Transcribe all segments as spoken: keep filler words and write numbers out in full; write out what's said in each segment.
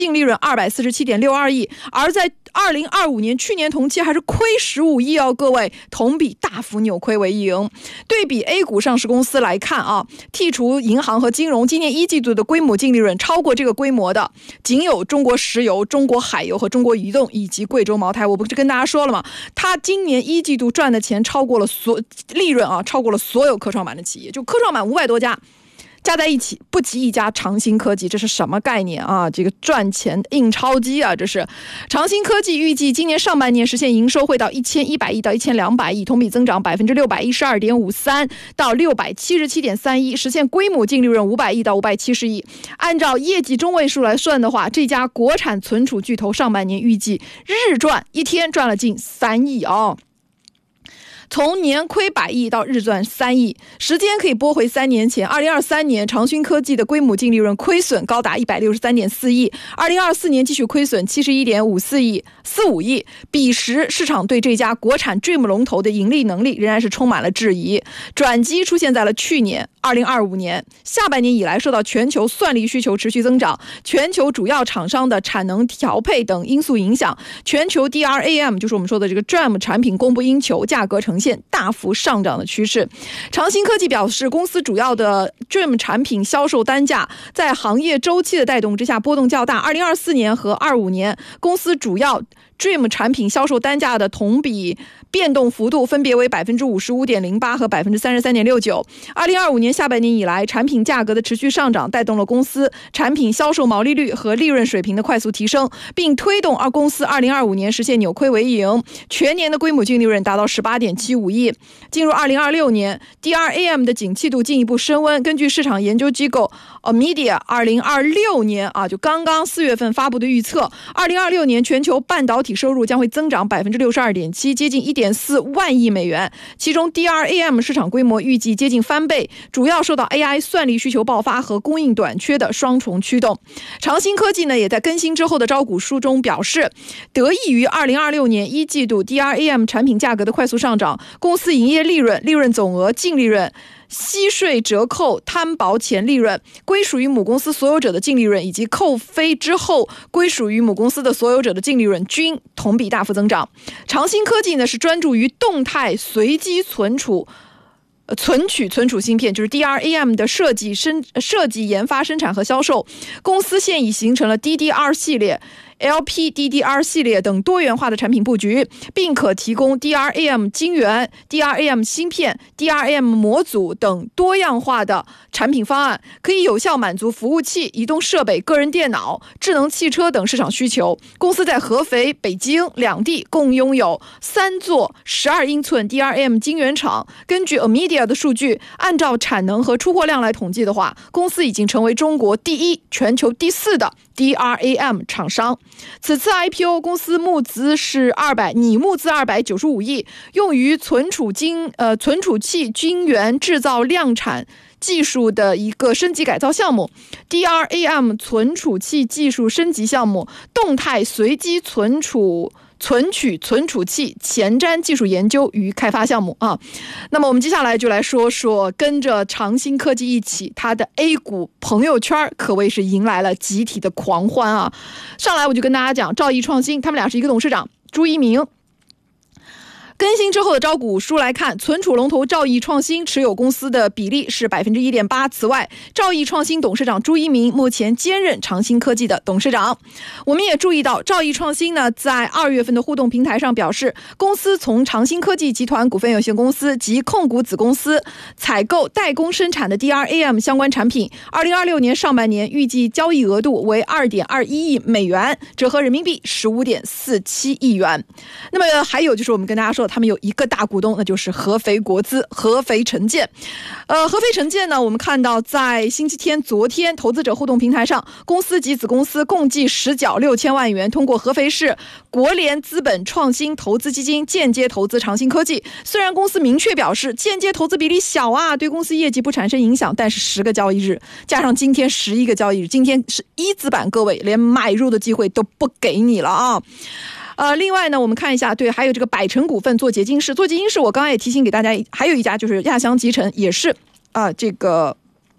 净利润二百四十七点六二亿，而在二零二五年去年同期还是亏十五亿哦，各位，同比大幅扭亏为盈。对比 A 股上市公司来看啊，剔除银行和金融，今年一季度的规模净利润超过这个规模的，仅有中国石油、中国海油和中国移动以及贵州茅台。我不是跟大家说了吗？它今年一季度赚的钱超过了所利润啊，超过了所有科创板的企业，就科创板五百多家。加在一起不及一家长兴科技，这是什么概念啊？这个赚钱印钞机啊！这是长兴科技预计今年上半年实现营收会到一千一百亿到一千两百亿，同比增长百分之六百一十二点五三到六百七十七点三一，实现规模净利润五百亿到五百七十亿。按照业绩中位数来算的话，这家国产存储巨头上半年预计日赚一天赚了近三亿啊！从年亏百亿到日赚三亿，时间可以拨回三年前，二零二三年长兴科技的规模净利润亏损高达一百六十三点四亿，二零二四年继续亏损七十一点五四亿四五亿。彼时市场对这家国产 Dream 龙头的盈利能力仍然是充满了质疑，转机出现在了去年二零二五年下半年以来，受到全球算力需求持续增长、全球主要厂商的产能调配等因素影响，全球 D R A M 就是我们说的这个 Dream 产品供不应求，价格呈现大幅上涨的趋势。长兴科技表示，公司主要的 Dream 产品销售单价在行业周期的带动之下波动较大，二零二四年和二五年公司主要 Dream 产品销售单价的同比变动幅度分别为 百分之五十五点零八 和 百分之三十三点六九。 二零二五年下半年以来，产品价格的持续上涨带动了公司产品销售毛利率和利润水平的快速提升，并推动而公司二零二五年实现扭亏为盈，全年的规模净利润达到 十八点七五亿。进入二零二六年 D R A M 的景气度进一步升温，根据市场研究机构 Omidia 二零二六年啊，就刚刚四月份发布的预测，二零二六年全球半导体收入将会增长 百分之六十二点七， 接近一点四万亿美元，其中 D R A M 市场规模预计接近翻倍，主要受到 A I 算力需求爆发和供应短缺的双重驱动。长兴科技呢，也在更新之后的招股书中表示，得益于二零二六年一季度 D R A M 产品价格的快速上涨，公司营业利润、利润总额、净利润、息税折扣摊薄前利润、归属于母公司所有者的净利润以及扣非之后归属于母公司的所有者的净利润均同比大幅增长。长兴科技呢，是专注于动态随机存储存取存储芯片，就是 D R A M 的设计、生设计、研发、生产和销售。公司现已形成了 D D R 系列、L P D D R 系列等多元化的产品布局，并可提供 D R A M 晶圆、D R A M 芯片、D R A M 模组等多样化的产品方案，可以有效满足服务器、移动设备、个人电脑、智能汽车等市场需求。公司在合肥、北京两地共拥有三座十二英寸 D R A M 晶圆厂。根据 Omidia 的数据，按照产能和出货量来统计的话，公司已经成为中国第一、全球第四的 D R A M 厂商。此次 I P O 公司募资是二百拟募资二百九十五亿，用于存储晶呃存储器晶圆制造量产技术的一个升级改造项目 ，D R A M 存储器技术升级项目，动态随机存储。存取存储器前瞻技术研究与开发项目啊，那么我们接下来就来说说跟着长兴科技一起，它的 A 股朋友圈可谓是迎来了集体的狂欢啊！上来我就跟大家讲，兆易创新他们俩是一个董事长朱一鸣。更新之后的招股书来看，存储龙头兆易创新持有公司的比例是 百分之一点八。 此外，兆易创新董事长朱一鸣目前兼任长兴科技的董事长。我们也注意到，兆易创新呢在二月份的互动平台上表示，公司从长兴科技集团股份有限公司及控股子公司采购代工生产的 D R A M 相关产品，二零二六年上半年预计交易额度为 二点二一亿美元，折合人民币 十五点四七亿元。那么还有就是我们跟大家说，他们有一个大股东，那就是合肥国资、合肥城建。呃，合肥城建呢，我们看到在星期天、昨天，投资者互动平台上，公司及子公司共计实缴六千万元，通过合肥市国联资本创新投资基金间接投资长兴科技。虽然公司明确表示间接投资比例小啊，对公司业绩不产生影响，但是十个交易日加上今天十一个交易日，今天是一字板，各位连买入的机会都不给你了啊。呃，另外呢，我们看一下，对，还有这个百城股份做结晶室，做结晶室，我刚刚也提醒给大家，还有一家就是亚翔集成，也是啊、呃，这个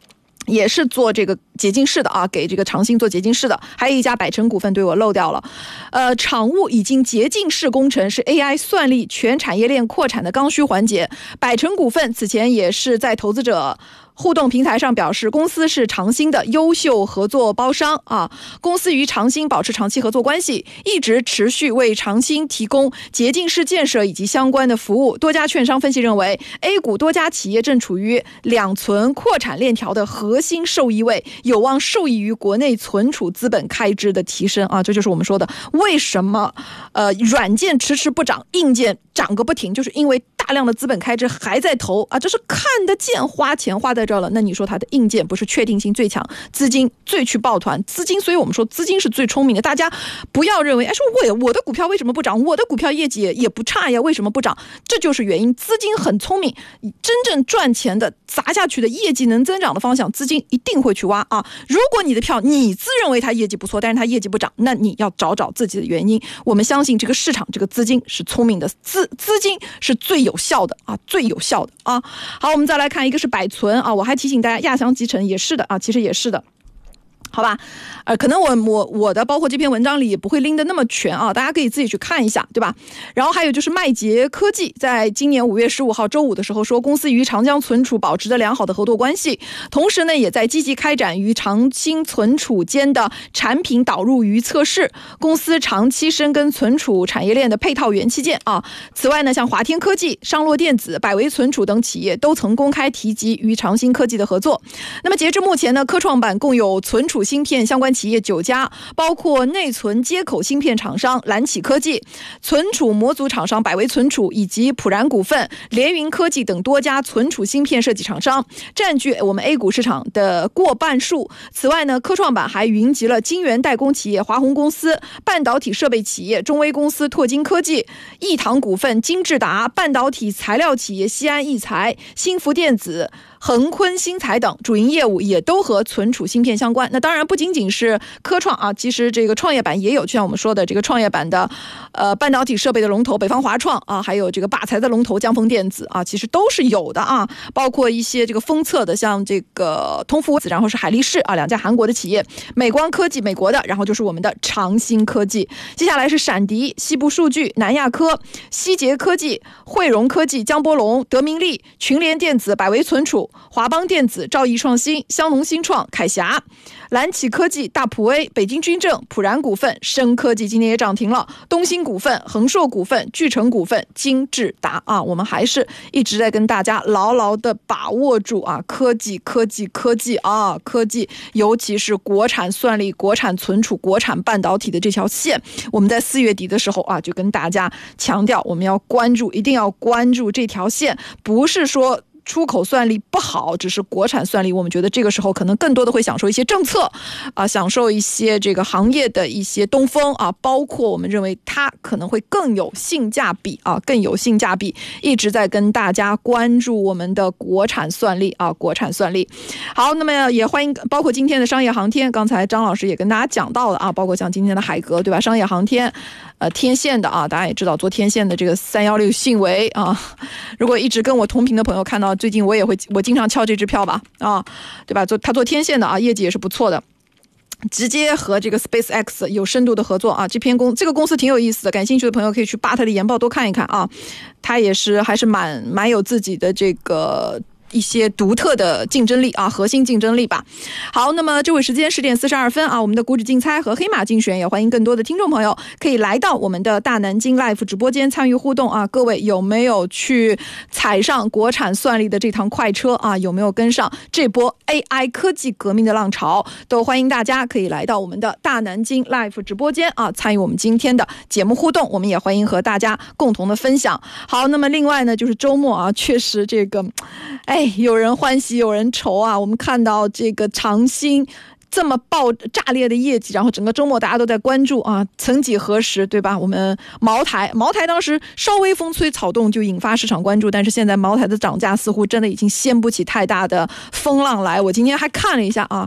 也是做这个洁净室的啊，给这个长兴做洁净室的，还有一家百城股份对我漏掉了。呃，场务已经洁净室工程是 A I 算力全产业链扩产的刚需环节。百城股份此前也是在投资者互动平台上表示，公司是长兴的优秀合作包商啊，公司与长兴保持长期合作关系，一直持续为长兴提供洁净室建设以及相关的服务。多家券商分析认为 ，A 股多家企业正处于两存扩产链条的核心受益位，有望受益于国内存储资本开支的提升啊，这就是我们说的为什么呃软件迟迟不涨，硬件涨个不停，就是因为大量的资本开支还在投啊，这是看得见，花钱花在这了。那你说它的硬件不是确定性最强，资金最去抱团，资金，所以我们说资金是最聪明的。大家不要认为，哎，说我我的股票为什么不涨？我的股票业绩也不差呀，为什么不涨？这就是原因，资金很聪明，真正赚钱的砸下去的业绩能增长的方向，资金一定会去挖啊。如果你的票你自认为它业绩不错，但是它业绩不涨，那你要找找自己的原因。我们相信这个市场，这个资金是聪明的，资资金是最有效的啊，最有效的啊。好，我们再来看一个是百存啊，我还提醒大家，亚翔集成也是的啊，其实也是的。好吧，呃，可能我我我的包括这篇文章里也不会拎得那么全啊，大家可以自己去看一下，对吧？然后还有就是麦捷科技，在今年五月十五号周五的时候说，公司与长江存储保持着良好的合作关系，同时呢，也在积极开展与长兴存储间的产品导入与测试，公司长期深耕存储产业链的配套元器件啊。此外呢，像华天科技、商洛电子、百维存储等企业都曾公开提及与长兴科技的合作。那么截至目前呢，科创板共有存储芯片相关企业九家，包括内存接口芯片厂商蓝启科技、存储模组厂商百维存储以及普然股份、联云科技等多家存储芯片设计厂商，占据我们 A 股市场的过半数。此外呢，科创板还云集了晶圆代工企业华虹公司、半导体设备企业中微公司拓晶科技、易堂股份、金智达、半导体材料企业西安易材、新福电子、恒坤新材等，主营业务也都和存储芯片相关。那当然不仅仅是科创啊，其实这个创业板也有，就像我们说的这个创业板的呃半导体设备的龙头北方华创啊，还有这个靶材的龙头江锋电子啊，其实都是有的啊。包括一些这个封测的，像这个通富，然后是海力士啊，两家韩国的企业，美光科技美国的，然后就是我们的长兴科技。接下来是闪迪、西部数据、南亚科、希捷科技、汇荣科技、江波龙、德明利、群联电子、百维存储、华邦电子、兆易创新、香农新创、凯霞、蓝启科技、大普威、北京军政、普然股份、深科技今天也涨停了，东兴股份、恒硕股份、聚成股份、金智达啊，我们还是一直在跟大家牢牢的把握住啊，科技科技科技啊，科技，尤其是国产算力、国产存储、国产半导体的这条线，我们在四月底的时候啊，就跟大家强调，我们要关注，一定要关注这条线，不是说出口算力不好，只是国产算力，我们觉得这个时候可能更多的会享受一些政策啊，享受一些这个行业的一些东风啊，包括我们认为它可能会更有性价比啊，更有性价比，一直在跟大家关注我们的国产算力啊，国产算力。好，那么也欢迎包括今天的商业航天，刚才张老师也跟大家讲到了啊，包括像今天的海格，对吧？商业航天。呃，天线的啊，大家也知道做天线的这个三幺六信维啊，如果一直跟我同频的朋友看到，最近我也会，我经常敲这支票吧，啊，对吧？做他做天线的啊，业绩也是不错的。直接和这个 SpaceX 有深度的合作啊，这篇公这个公司挺有意思的，感兴趣的朋友可以去扒它的研报多看一看啊，它也是还是蛮蛮有自己的这个一些独特的竞争力啊，核心竞争力吧。好，那么这位时间十点四十二分啊，我们的股指竞猜和黑马竞选也欢迎更多的听众朋友可以来到我们的大南京 Live 直播间参与互动啊。各位有没有去踩上国产算力的这趟快车啊？有没有跟上这波 A I 科技革命的浪潮？都欢迎大家可以来到我们的大南京 Live 直播间啊，参与我们今天的节目互动。我们也欢迎和大家共同的分享。好，那么另外呢，就是周末啊，确实这个，哎。有人欢喜有人愁啊，我们看到这个长兴这么爆炸裂的业绩，然后整个周末大家都在关注啊，曾几何时，对吧？我们茅台茅台当时稍微风吹草动就引发市场关注，但是现在茅台的涨价似乎真的已经掀不起太大的风浪来。我今天还看了一下啊，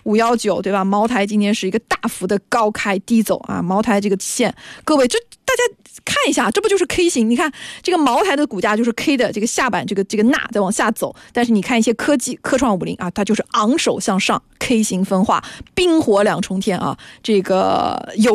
五一九，对吧？茅台今天是一个大幅的高开低走啊，茅台这个线，各位这大家看一下，这不就是 K 型？你看这个茅台的股价就是 K 的这个下板，这个这个钠在往下走，但是你看一些科技科创五零啊，它就是昂首向上 ，K 型分化，冰火两重天啊，这个有